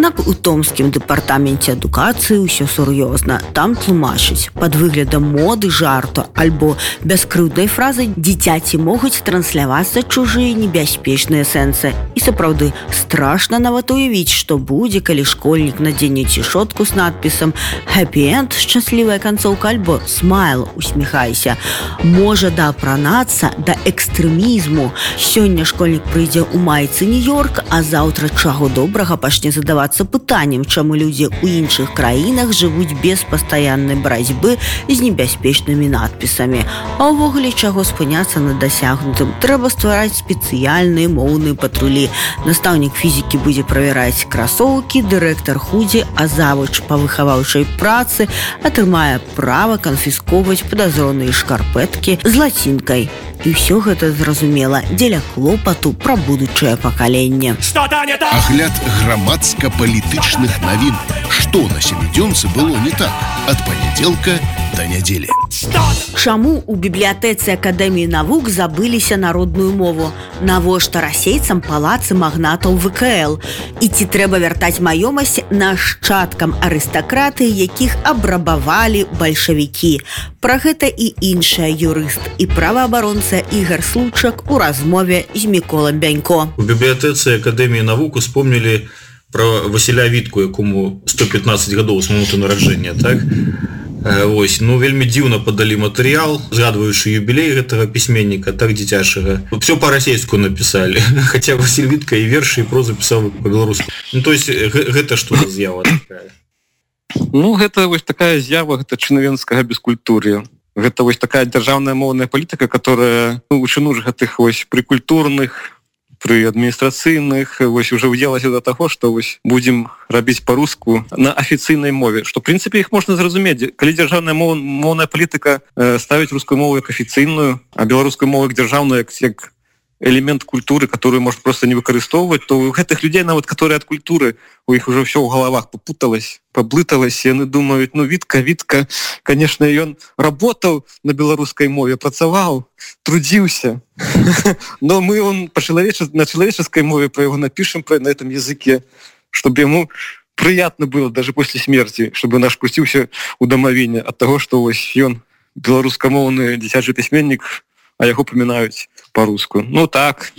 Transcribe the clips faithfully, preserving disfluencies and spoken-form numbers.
Аднак у томскім дэпартаменце адукацыі ўсё сур'ёзна. Там тлумачыць, пад выглядам моды, жарту альбо бяскрыўднай фразы дзіцяці могуць транслявацца чужыя небяспечныя сэнсы. І сапраўды страшна нават уявіць, што будзе, калі школьнік надзене цішотку з надпісам «Happy End» – шчаслівая канцоўка альбо «Смайл» – усміхайся. Можа дапранацца да экстрэмізму. Сёння школьнік прыйдзе ў майцы Нью-Йорк, а заўтра чаго добрага пачне задавацца пытаннем, чаму людзі ў іншых краінах жывуць без пастаяннай барацьбы з небяспечнымі надпісамі. А ўвогуле чаго спыняцца на дасягнутым? Трэба ствараць спецыяльныя моўныя патрулі. Настаўнік фізікі будзе правяраць красоўкі, дырэктар худзі, а завуч па выхаваўчай працы атрымае права канфісковаць падазроныя шкарпэткі з лацінкай. І ўсё гэта зразумела дзеля клопату пра будучае пакаленне. Агляд грамадска-палітычных навін. Што на сямідзёнцы было не так ад панядзелка да нядзелі. Чаму ў бібліятэцы Акадэміі навук забыліся народную мову? Навошта расейцам палацы магнатаў вэ ка эл? І ці трэба вяртаць маёмасць нашчадкам арыстакраты, якіх абрабавалі бальшавікі? Пра гэта і іншая юрыст і праваабаронца Ігар Случак у размове з Міколам Бянько. У бібліятэцы Акадэміі навук успомнілі пра Васіля Вітку, якому сто пятнаццаць гадоў з моманту нараджэння, так? Вось, ну вельмі дзіўна падалі матэрыял, згадваючы юбілей гэтага пісьменніка, так дзіцячага. Все па-расейску напісалі, хаця Васіль Вітка і вершы, і прозу пісаў па-беларуску. Ну, то есть, гэта што за з'ява такая? Ну, гэта вось такая з'ява, гэта чынавенскага бескультур'я. Гэта вось такая дзяржаўная моўная палітыка, которая, ну, учыну ж гэтых вось прыкультурных, пры адміністрацыйных вось уже ўдзелася да таго, што вось будзем рабіць па-руску на афіцыйнай мове, што в прынцыпе іх можна зразумець, калі дзяржаўная мов, моўная палітыка э, ставіць рускую мову як афіцыйную, а беларускую мову як дзяржаўную як, як элемент культуры, которую можна проста не выкарыстоўваць, то у гэтых людзей нават, которые ад культуры, у іх уже ўсё ў галавах попуталось, паблыталось, яны думаюць, ну Вітка, Вітка, конечно, ён работаў на беларускай мове, працаваў, трудзіўся, но мы он по человеч... на человеческой мове про его напишем про... на этом языке, чтобы ему приятно было даже после смерти, чтобы наш пусціўся у дамавіне ад того, что вось ён беларускамоўны дзіцячы пісьменнік, а яго памінаюць по-руску. Ну так,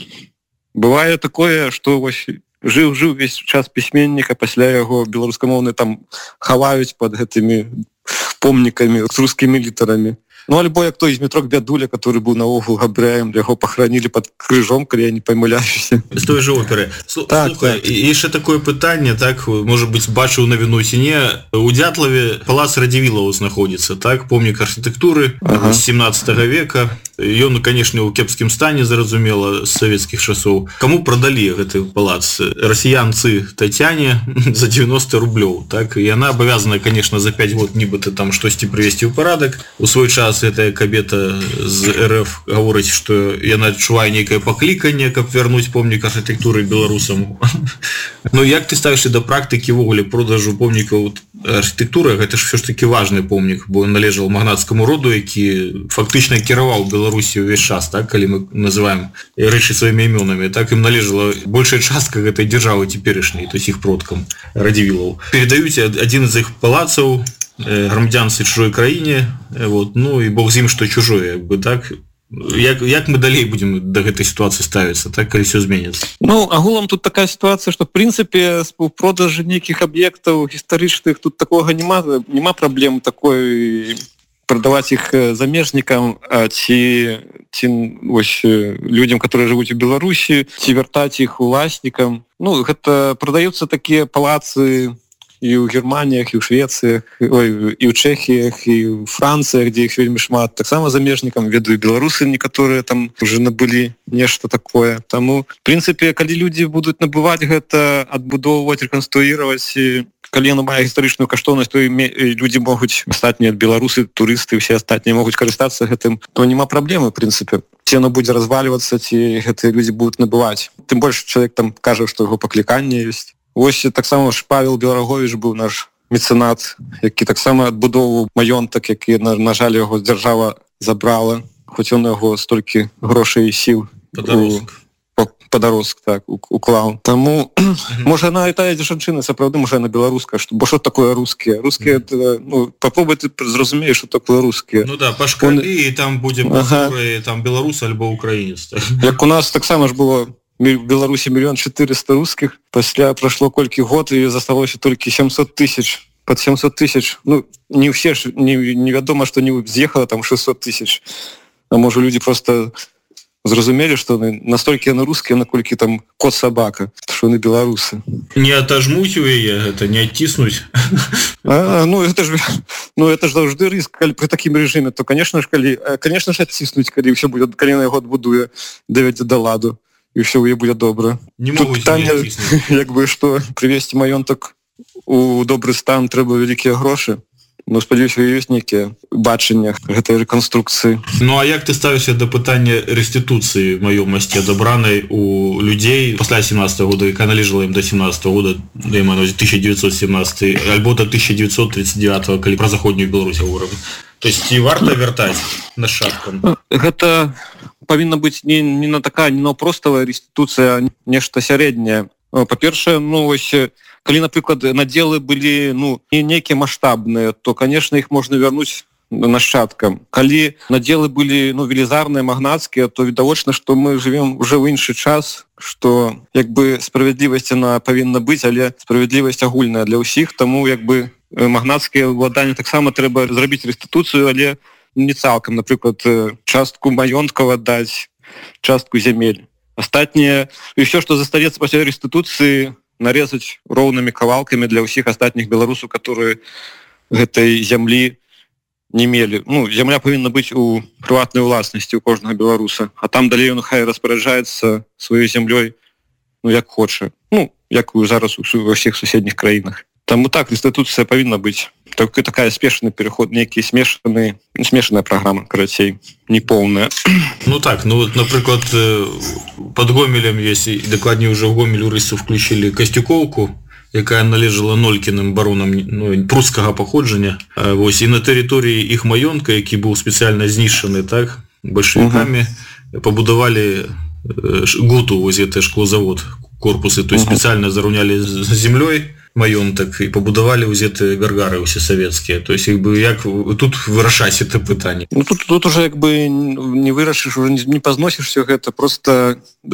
бывае такое, что вось жыў-жыў весь час пісьменніка, пасля яго беларускамоўны там хаваюць под гэтымі помнікамі з рускімі літарамі. Ну, альбо як той з Метрок Бядуля, который быў наогул габрэем, яго пахранілі под крыжом, калі я не памыляюся. З той же оперы. Так, Слухай, так. І яшчэ такое пытанне, так, можа быць, бачыў навіну ці не. У Дятлаве палац Радзівілаў знаходзіцца, так, помнік архітэктуры ага. з сямнаццатага века. Ён, конечно, у кепскім стане, зразумела, з савецкіх часоў. Каму прадалі гэты палац? Расіянцы Тацяне за дзевяноста рублёў, так? І яна абавязана, конечно, за пяць год нібыта там штосьці прывесці ў парадак. У свой час гэтая кабета з эр эф гаворыць, што яна адчувае нейкае пакліканне, каб вярнуць помнік архітэктуры беларусам. Ну, як ты ставішся да практыкі ввогуле продажу помнікаў архітэктуры? Гэта ж все ж таки важны помнік, бо ён належаў магнацкаму роду, які фактычна кіраваў Беларусі ўвесь час, так, калі мы называем рэчы сваімі імёнамі, так ім належала большая частка гэтай дзяржавы цяперашняй, то есть іх продкам Радзівілаў. Перадаюць адзін з іх палацаў грамадзянцы чужой краіне, вот, ну і бог з ім, што чужое, як бы, так. Як, як мы далей будем до гэтай ситуации ставиться, так, калі все зменится? Ну, агулам тут такая ситуация, что в принципе с продажи неких объектов гістарычных тут такого нема, нема проблем такой продавать их замежникам, ці, ці ось, людям, которые живут в Беларуси, ці вяртаць их уласнікам. Ну, гэта продаются такие палацы і ў Германіях, і ў Швецыях, ой, і ў Чэхіях, і ў Францыях, дзе іх вельмі шмат. Таксама замежнікам, ведаю, беларусы некаторыя там уже набылі нешта такое. Таму, в прынцыпе, калі людзі будуць набываць гэта, адбудоўваць, рэканструіраваць, калі яно мае гістарычную каштоўнасць, то людзі могуць, астатнія беларусы, турысты, усе астатнія могуць карыстацца гэтым, то няма праблемы, в прынцыпе. Ці яно будзе развальвацца, ці гэтыя людзі будуць набываць. Тым больш чалавек там кажа, што яго пакліканне ёсць. Вось таксама ж Павел Беларагович быў наш мецэнат, які таксама адбудоўваў маёнтак, які, на, на жаль, яго дзяржава забрала, хоць ён яго столькі грошай і сіл падаростак так уклаў. Таму можа она і тая жанчына сапраўды можа на беларуска, што бо што такое рускія рускія ну попробуй ты зразумееш, што такое рускія. Ну да, пашкалі і там будзе ага. там беларус альбо украінец. Як у нас таксама ж было в Беларусі мільён чатырыста рускіх, пасля прайшло колькі год і засталося толькі сямсот тысяч. Под семьсот тысяч, ну, не все, не, невядома, што не з'ехала там шестьсот тысяч. А можа, людзі просто зразумелі, што настолькі яны рускія, наколькі там кот сабака, што яны беларусы. Не отожмуць у яе, гэта не адціснуць. А, ну, это ж, ну, это ж заўжды рыск, калі пры такім рэжыме, то, конечно ж, калі, конечно ж, адціснуць, калі ўсё будзе, калі на яго адбудуе, давядзе да ладу, і ўсё ў яе будзе добра. Не могуць не адціснуць. Як бы, што прывесці маёнтак у добры стан трэба вялікія грошы. Ну, спадзяюся, ёсць нейкія бачання гэтай рэканструкцыі. Ну, а як ты ставішся да пытання рэстытуцыі маёмасці адабранай у людзей пасля семнадцатого года, яка належала ім да семнадцатого года, тысяча девятьсот семнадцатый, альбо да тысяча девятьсот тридцать девятого, калі пра заходнюю Беларусь гаворым? То есть ці варта вяртаць нашчадкам? Гэта павінна быць не, не на такая, не простая рэстытуцыя, а нешта сярэдняе. Па-першае, ну, вось калі, напрыклад, надзелы былі ну не нейкія маштабныя, то, конечно, іх можна вярнуць нашчадкам. Калі надзелы былі ну велізарныя, магнацкія, то відавочна, што мы жывем уже ў іншы час, што як бы справядлівасць яна павінна быць, але справядлівасць агульная для ўсіх, таму як бы магнацкія ўладанні таксама трэба зрабіць рэстытуцыю, але не цалкам, напрыклад, частку маёнткаў аддаць, частку зямель. Астатнія, і ўсё, што застаецца пасля рэстытуцыі, нарезаць роўнымі кавалкамі для ўсіх астатніх беларусаў, которые гэтай зямлі не мелі. Ну, зямля павінна быць у прыватнай уласнасці у кожнага беларуса, а там далей он хай распараджаецца сваёй зямлёй, ну, як хоча. Ну, як зараз у ўсіх суседніх краінах. Таму так, рэстытуцыя павінна быць. Так, такая спешны пераход, нейкі смешаны, смешаная праграма, карацей, непоўная. Ну так, ну вот, напрыклад, под Гомелем есть, и дакладней уже в Гомель урысцу включили Костюковку, якая належала Нолькіным баронам ну, прускага паходжання. Вось, і на тэрыторыі іх маёнтка, які быў спецыяльна знішчаны, так, бальшавікамі, угу. пабудавалі гуту, вось гэты шклозавод, корпусы, то есть угу. спецыяльна зараўнялі з зямлёй маёнтак і пабудавалі ўзеты гаргары ўсе савецкія. То есть як бы як тут вырашаць это пытанне. Ну тут тут уже як бы не вырашыш, уже не пазносішся гэта, просто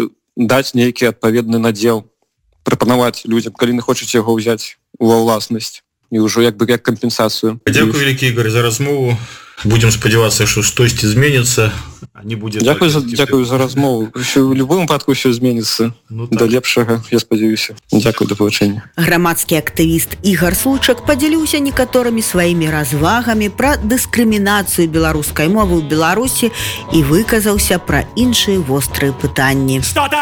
даць нейкі адпаведны надзел, прапанаваць людзям, калі не хочаце яго ўзяць ува ўласнасць і ўжо як бы як кампенсацыю. Дзякуй вялікі, Ігор, за размову. Будем спадзявацца, што штосьці зменіцца, а не будзе... Дзякуй за, дзякуй за размову. В любым выпадку ўсё зменіцца. Ну, так. Да лепшага, я спадзяюся. Дзякуй, да пабачэння. Грамадскі актывіст Ігор Случак падзяліўся некаторымі сваімі развагамі пра дыскрымінацыю беларускай мовы ў Беларусі і выказаўся пра іншыя вострыя пытанні.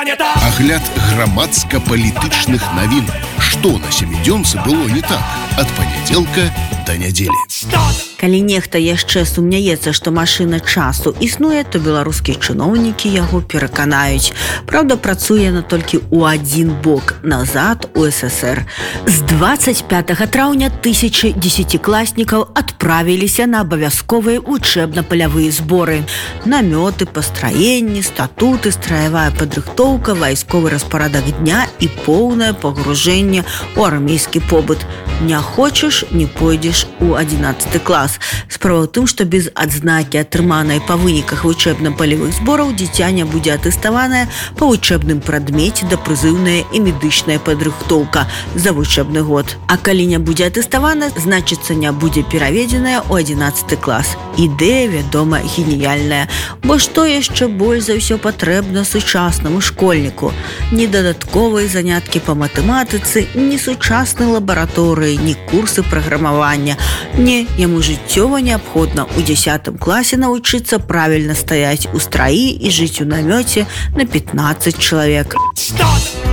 Агляд грамадска-палітычных навін. Што на сямідзёнцы было не так? Ад панядзелка да нядзелі. Калі нехта яшчэ сумняецца, што машына часу існуе, то беларускія чыноўнікі яго пераканаюць. Праўда, працуе яна толькі ў адзін бок, назад у эс эс ер. З двадцать пятого траўня тысячы дзесяцікласнікаў адправіліся на абавязковыя учэбна-палявыя зборы. Намёты, пастраенні, статуты, страявая падрыхтоўка, вайсковы распарадак дня і поўнае пагружэнне ў армейскі побыт. Не хочаш, не пойдзеш у адзінаццаты клас. Справа ў тым, што без адзнакі, атрыманай па выніках вучэбна-палявых збораў, дзіця не будзе атэставанае па вучэбным прадмеце да прызыўная і медычная падрыхтоўка за вучэбны год. А калі не будзе атэставана, значыцца не будзе пераведзеная ў адзінаццаты клас. Ідэя, вядома, геніяльная. Бо што яшчэ больш за ўсё патрэбна сучаснаму школьніку? Ні дадатковыя заняткі па матэматыцы, ні сучаснай лабараторыі, ні курсы праграмавання. Не, яму жыццёва неабходна ў дзясятым класе навучыцца правільна стаяць у страі і жыць у намёце на пятнаццаць чалавек.